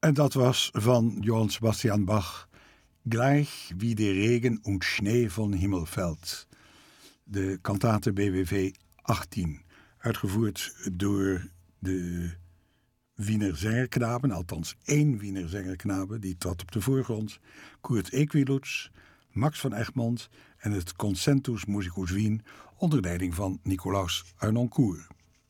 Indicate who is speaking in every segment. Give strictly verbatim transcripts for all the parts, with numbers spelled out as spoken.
Speaker 1: En dat was van Johann Sebastian Bach, Gleich wie de Regen und Schnee von Himmel fällt. De kantate B W V achttien, uitgevoerd door de Wiener Zengerknaben, althans één Wiener Zengerknabe, die trad op de voorgrond, Kurt Equiluz, Max van Egmond en het Concentus Musicus Wien onder leiding van Nicolaus Harnoncourt.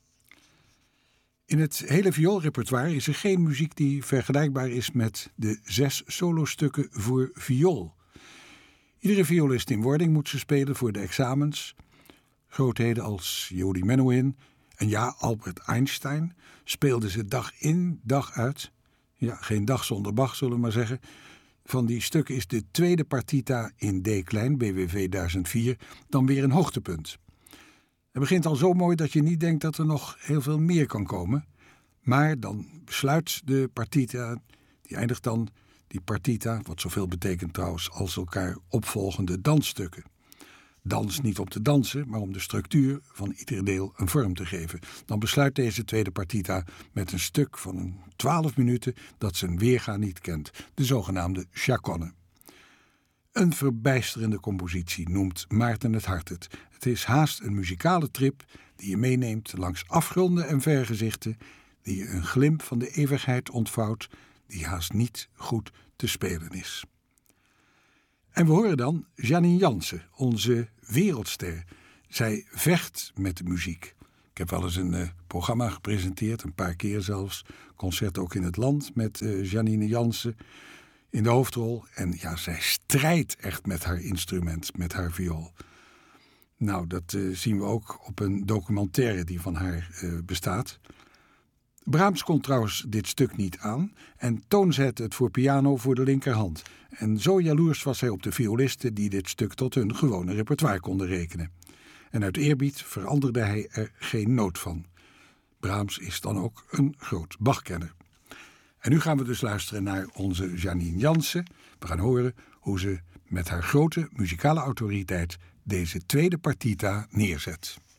Speaker 1: In het hele vioolrepertoire is er geen muziek die vergelijkbaar is met de zes solostukken voor viool. Iedere violist in wording moet ze spelen voor de examens. Grootheden als Jody Menuhin en ja, Albert Einstein speelden ze dag in, dag uit. Ja, geen dag zonder Bach, zullen we maar zeggen. Van die stukken is de tweede partita in D-klein, B W V duizend vier, dan weer een hoogtepunt. Het begint al zo mooi dat je niet denkt dat er nog heel veel meer kan komen. Maar dan besluit de partita, die eindigt dan, die partita, wat zoveel betekent trouwens als elkaar opvolgende dansstukken. Dans niet om te dansen, maar om de structuur van ieder deel een vorm te geven. Dan besluit deze tweede partita met een stuk van twaalf minuten dat zijn weerga niet kent, de zogenaamde chaconne. Een verbijsterende compositie noemt Maarten het Hart het. Het is haast een muzikale trip die je meeneemt langs afgronden en vergezichten, die je een glimp van de eeuwigheid ontvouwt, die haast niet goed te spelen is. En we horen dan Janine Jansen, onze wereldster. Zij vecht met de muziek. Ik heb wel eens een uh, programma gepresenteerd, een paar keer zelfs, concert ook in het land met uh, Janine Jansen in de hoofdrol. En ja, zij strijdt echt met haar instrument, met haar viool. Nou, dat uh, zien we ook op een documentaire die van haar uh, bestaat. Brahms kon trouwens dit stuk niet aan en toonzette het voor piano voor de linkerhand. En zo jaloers was hij op de violisten die dit stuk tot hun gewone repertoire konden rekenen. En uit eerbied veranderde hij er geen noot van. Brahms is dan ook een groot Bachkenner. En nu gaan we dus luisteren naar onze Janine Jansen. We gaan horen hoe ze met haar grote muzikale autoriteit deze tweede partita neerzet.